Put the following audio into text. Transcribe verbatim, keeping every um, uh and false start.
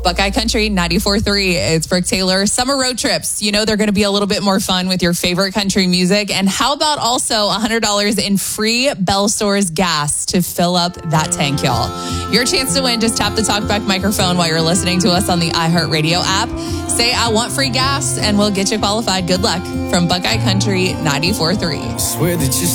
Buckeye Country ninety-four point three. It's Brooke Taylor. Summer road trips. You know they're going to be a little bit more fun with your favorite country music. And how about also one hundred dollars in free Bell Stores gas to fill up that tank, y'all? Your chance to win. Just tap the TalkBack microphone while you're listening to us on the iHeartRadio app. Say, I want free gas, and we'll get you qualified. Good luck from Buckeye Country ninety-four point three. Swear that you